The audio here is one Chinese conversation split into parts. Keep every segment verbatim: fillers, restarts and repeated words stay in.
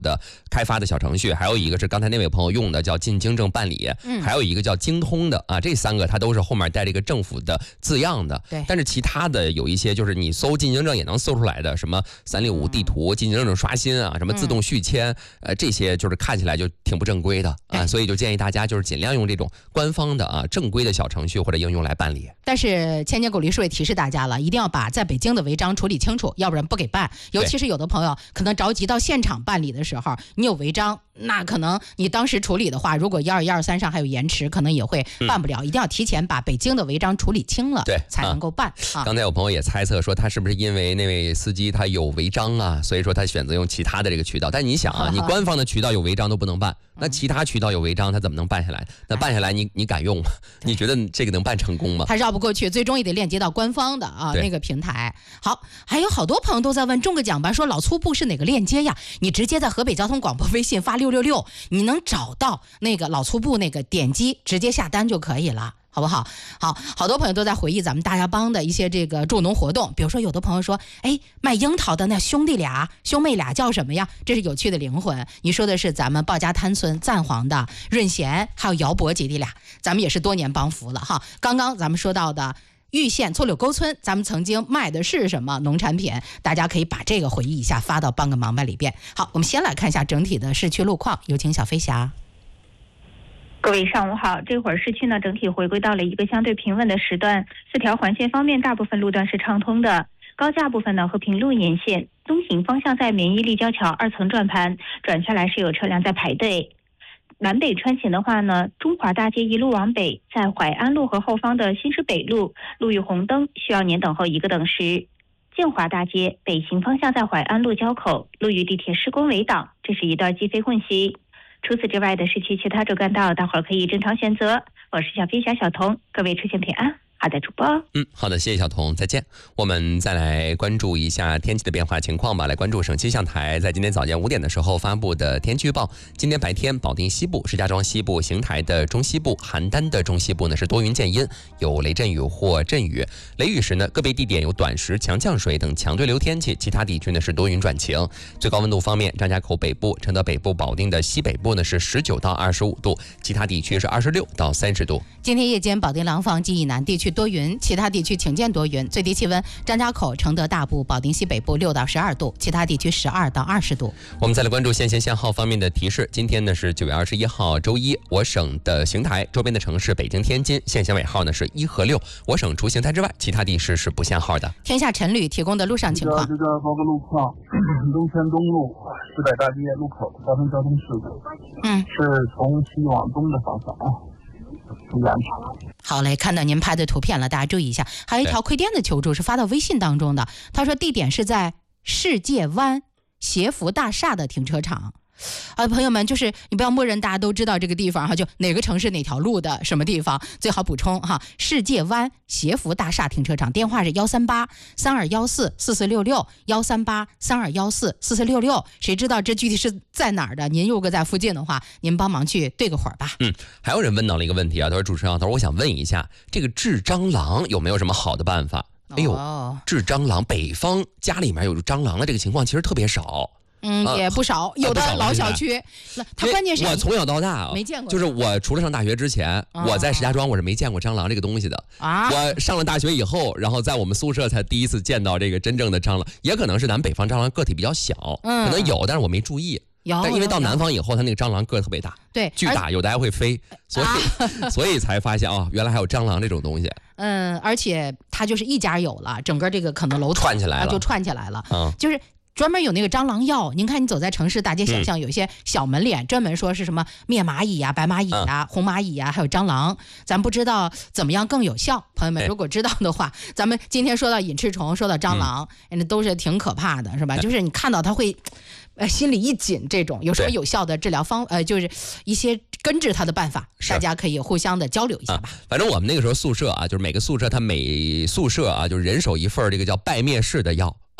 的开发的小程序，还有一个是刚才那位朋友用的叫进京政办理，嗯，还有一个叫京通的啊，这三个它都是后面带这个政府的字样的。 对， 但是其他的有一些就是你搜进京政也能搜出来的，什么三六五地图、进京政刷新啊，什么自动续签，呃，这些就是看起来就挺不正规的啊，所以就建议大家就是尽量用这种官方的啊正规的小程序或者应用来办理。 但是千年狗律师也提示大家了，一定要把在北京的违章处理清楚，要不然不给办。尤其是有的朋友可能着急到现场办理的时候，你有违章，那可能你当时处理的话，如果一二一二三上还有延迟，可能也会办不了。嗯、一定要提前把北京的违章处理清了， 对， 才能够办。 啊啊、刚才有朋友也猜测说，他是不是因为那位司机他有违章啊，所以说他选择用其他的这个渠道。但你想啊，你官方的渠道有违章都不能办，那其他渠道有违章，他怎么能办下来？那办下来你你敢用吗？你觉得这个能办成功吗？ 他绕不过去，最终也得链接到官方的啊那个平台。好，还有好多朋友都在问中个奖吧，说老粗布是哪个链接呀？你直接在河北交通广播微信发六六六，你能找到那个老粗布那个，点击直接下单就可以了。好不好？好，好多朋友都在回忆咱们大家帮的一些这个助农活动，比如说有的朋友说，哎，卖樱桃的那兄弟俩、兄妹俩叫什么呀？这是有趣的灵魂。你说的是咱们鲍家滩村赞煌的润贤，还有姚博姐弟俩，咱们也是多年帮扶了哈。刚刚咱们说到的玉县错柳沟村，咱们曾经卖的是什么农产品？大家可以把这个回忆一下，发到帮个忙吧里边。好，我们先来看一下整体的市区路况，有请小飞侠。 各位上午好，这会儿市区呢整体回归到了一个相对平稳的时段，四条环线方面大部分路段是畅通的，高架部分呢和平路沿线东行方向在绵一立交桥二层转盘转下来是有车辆在排队。南北穿行的话呢，中华大街一路往北，在淮安路和后方的新市北路路遇红灯，需要您等候一个等时。建华大街北行方向在淮安路交口路遇地铁施工围挡，这是一段机非混行。除此之外的市区其他主干道，大伙儿可以正常选择。我是小飞侠小童，各位出行平安。好的，主播。 嗯，好的，谢谢小童，再见。我们再来关注一下天气的变化情况吧。来关注省气象台在今天早间五点的时候发布的天气预报。今天白天，保定西部、石家庄西部、邢台的中西部、邯郸的中西部呢是多云见阴，有雷阵雨或阵雨。雷雨时呢，个别地点有短时强降水等强对流天气，其他地区呢是多云转晴。最高温度方面，张家口北部、承德北部、保定的西北部呢是十九到二十五度，其他地区是二十六到三十度。 今天夜间，保定廊坊及以南地区多云，其他地区晴间多云，最低气温张家口、承德大部、保定西北部六到十二度，其他地区十二到二十度。 我们再来关注限限限号方面的提示。今天呢是九月二十一号周一，我省的邢台周边的城市北京、天津限限尾号呢是一和六，我省除邢台之外，其他地市是不限号的。 天下晨旅提供的路上情况。 这个报个路况，东山东路石柏大街路口发生交通事故，嗯，是从西往东的方向啊。 好嘞，看到您拍的图片了，大家注意一下。还有一条馈电的求助是发到微信当中的，他说地点是在世界湾协福大厦的停车场。啊，朋友们，就是你不要默认大家都知道这个地方哈，就哪个城市哪条路的什么地方，最好补充哈。世界湾协福大厦停车场，电话是幺三八三二幺四四四六六幺三八三二幺四四四六六。谁知道这具体是在哪儿的？您如果在附近的话，您帮忙去对个会儿吧。 嗯，还有人问到了一个问题啊，他说主持人啊，他说我想问一下，这个治蟑螂有没有什么好的办法？哎呦，哦、治蟑螂，北方家里面有蟑螂的这个情况其实特别少。 嗯，也不少，呃、有的老小区，那、呃、它关键是我从小到大啊， 没见过， 就是我除了上大学之前，哦、我在石家庄我是没见过蟑螂这个东西的啊。我上了大学以后，然后在我们宿舍才第一次见到这个真正的蟑螂，也可能是咱北方蟑螂个体比较小，嗯、可能有，但是我没注意。 有， 但因为到南方以后，它那个蟑螂个特别大， 对， 巨大，有的还会飞，所以、啊、所以才发现啊、哦，原来还有蟑螂这种东西。 嗯，而且它就是一家有了，整个这个可能楼串起来了， 就串起来了， 嗯， 就是。专门有那个蟑螂药，您看你走在城市大街小巷，有一些小门脸、嗯、专门说是什么灭蚂蚁呀、白蚂蚁呀、嗯、红蚂蚁呀，还有蟑螂，咱不知道怎么样更有效。朋友们如果知道的话，咱们今天说到隐翅虫，说到蟑螂，那、嗯、都是挺可怕的，是吧？就是你看到它会呃心里一紧，这种有什么有效的治疗方呃就是一些根治它的办法，大家可以互相的交流一下吧、 啊、反正我们那个时候宿舍啊，就是每个宿舍它每宿舍啊就是人手一份这个叫败灭式的药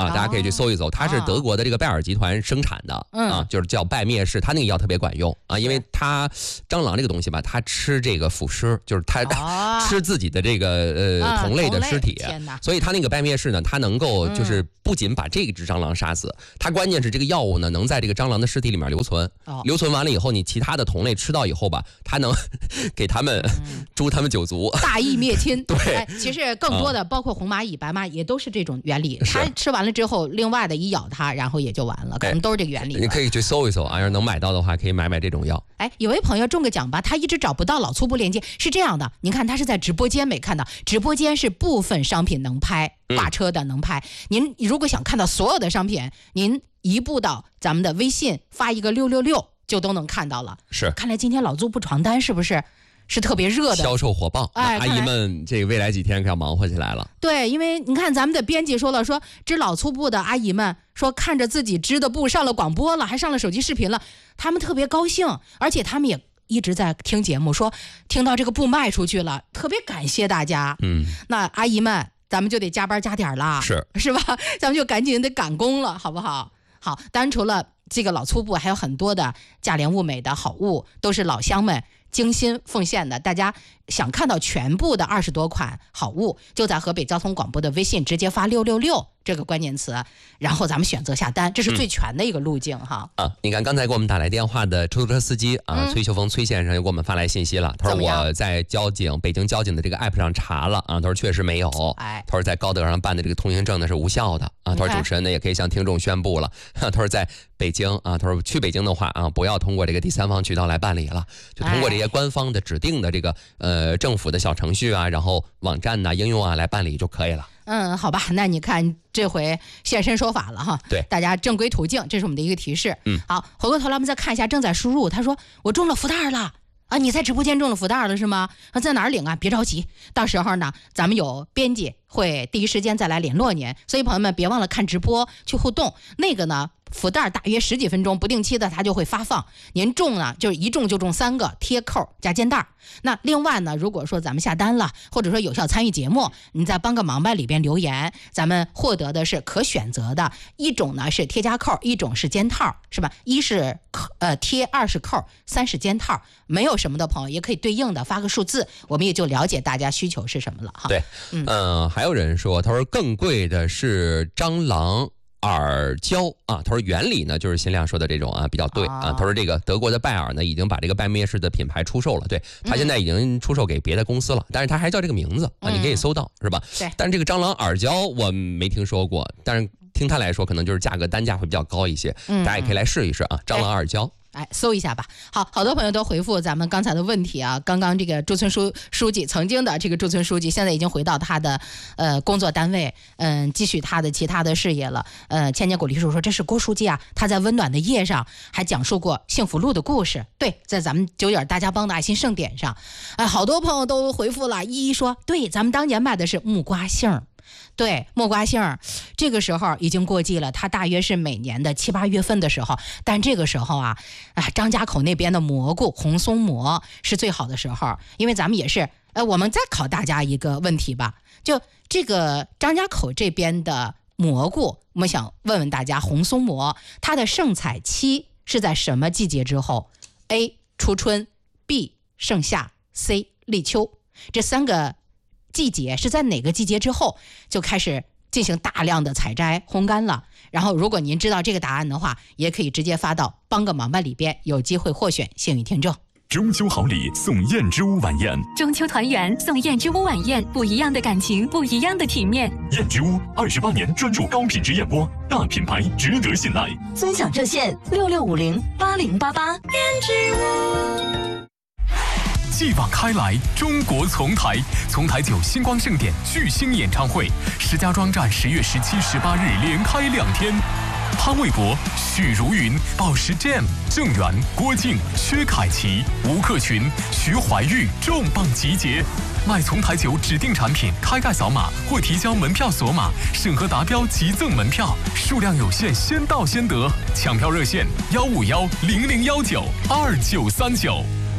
啊，大家可以去搜一搜，它是德国的这个拜耳集团生产的、哦、啊，就是叫拜灭氏，它那个药特别管用啊，因为它蟑螂这个东西吧，它吃这个腐尸，就是它、哦、吃自己的这个呃、啊、同类的尸体，所以它那个拜灭氏呢，它能够就是不仅把这只蟑螂杀死，嗯、它关键是这个药物呢能在这个蟑螂的尸体里面留存，哦、留存完了以后，你其他的同类吃到以后吧，它能给他们诛、嗯、他们九族， 大义灭亲。 对、 哎，其实更多的、嗯、包括红蚂蚁、白蚂蚁也都是这种原理，它吃完了之后，另外的一咬它，然后也就完了，可能都是这个原理。 你可以去搜一搜啊，要是能买到的话，可以买买这种药。 哎，有位朋友中个奖吧，他一直找不到老粗布链接，是这样的，您看他是在直播间没看到，直播间是部分商品能拍，挂车的能拍。嗯、您如果想看到所有的商品，您移步到咱们的微信发一个六六六就都能看到了。 是， 看来今天老粗布床单是不是？是特别热的， 销售火爆，哎，阿姨们这个未来几天可要忙活起来了。 对，因为你看咱们的编辑说了，说织老粗布的阿姨们说看着自己织的布上了广播了，还上了手机视频了，他们特别高兴，而且他们也一直在听节目，说听到这个布卖出去了，特别感谢大家。嗯，那阿姨们咱们就得加班加点了， 是是吧？咱们就赶紧得赶工了，好不好？好，当然除了这个老粗布，还有很多的价廉物美的好物，都是老乡们精心奉献的。大家想看到全部的二十多款好物，就在河北交通广播的微信直接发六六六这个关键词，然后咱们选择下单，这是最全的一个路径、嗯、哈。 啊，你看刚才给我们打来电话的出租车司机啊，嗯、崔秀峰崔先生又给我们发来信息了，他说我在交警北京交警的这个 app 上查了啊，他说确实没有，哎，他说在高德上办的这个通行证呢是无效的啊，他说主持人呢也可以向听众宣布了，他说在北京啊，他说去北京的话啊，不要通过这个第三方渠道来办理了，就通过这些官方的指定的这个呃政府的小程序啊，然后网站呐、应用啊来办理就可以了。 嗯，好吧，那你看这回现身说法了哈， 对， 大家正规途径，这是我们的一个提示。 嗯， 好，回过头来我们再看一下正在输入，他说我中了福袋了啊，你在直播间中了福袋了是吗？啊，在哪儿领啊？别着急，到时候呢，咱们有编辑会第一时间再来联络您，所以朋友们别忘了看直播去互动。那个呢，福袋大约十几分钟不定期的它就会发放，您中呢就是一中就中三个贴扣加肩带。那另外呢，如果说咱们下单了，或者说有效参与节目，你在帮个忙吧里边留言，咱们获得的是可选择的一种呢是贴加扣，一种是肩套，是吧？一是呃贴，二是扣，三是肩套。没有什么的朋友也可以对应的发个数字，我们也就了解大家需求是什么了哈。 对，嗯、呃，还有人说，他说更贵的是蟑螂耳胶啊，他说原理呢就是新亮说的这种啊比较对啊，他说这个德国的拜耳呢已经把这个拜灭氏的品牌出售了，对，他现在已经出售给别的公司了，但是他还叫这个名字啊，你可以搜到是吧？ 对， 但是这个蟑螂耳胶我没听说过，但是听他来说可能就是价格单价会比较高一些，大家也可以来试一试啊，蟑螂耳胶。 哎，搜一下吧。好，好多朋友都回复咱们刚才的问题啊。刚刚这个驻村书书记，曾经的这个驻村书记，现在已经回到他的呃工作单位，嗯，继续他的其他的事业了。呃，千年古梨树说这是郭书记啊，他在温暖的夜上还讲述过幸福路的故事。对，在咱们九眼大家帮的爱心盛典上，哎，好多朋友都回复了，一一说对，咱们当年卖的是木瓜杏。对，木瓜杏这个时候已经过季了，它大约是每年的七八月份的时候，但这个时候啊，哎，张家口那边的蘑菇红松蘑是最好的时候，因为咱们也是，呃，我们再考大家一个问题吧，就这个张家口这边的蘑菇，我们想问问大家，红松蘑它的盛采期是在什么季节之后 ？A. 初春 B. 盛夏 C. 立秋，这三个季节是在哪个季节之后就开始进行大量的采摘烘干了？然后如果您知道这个答案的话，也可以直接发到帮个忙吧里边，有机会获选幸运听众。 中秋好礼送燕之屋晚宴， 中秋团圆送燕之屋晚宴，不一样的感情，不一样的体面。 燕之屋二十八年专注高品质燕窝，大品牌值得信赖。 尊享热线六六五零八零八八。燕之屋。 继往开来，中国丛台，丛台酒星光盛典巨星演唱会，石家庄站十月十七、十八日连开两天。潘玮柏、许茹芸、宝石 Jam、郑源、郭靖、薛凯琪、吴克群、徐怀钰重磅集结。买丛台酒指定产品，开盖扫码或提交门票锁码，审核达标即赠门票，数量有限，先到先得。抢票热线：幺五幺零零幺九二九三九。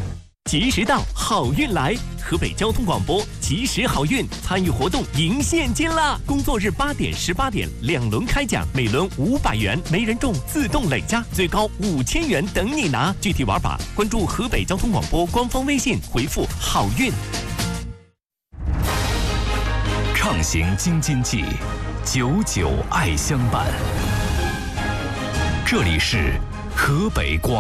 及时到，好运来！河北交通广播及时好运参与活动赢现金啦！工作日八点、十八点两轮开奖，每轮五百元，没人中自动累加，最高五千元等你拿。具体玩法关注河北交通广播官方微信，回复“好运”。 畅行京津冀，久久爱相伴。这里是河北广